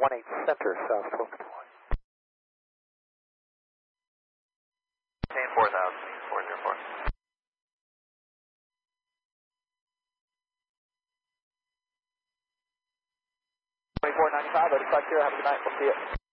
center, south 12 control. 4000, 404. 2495, 85 have a good night, we'll see you.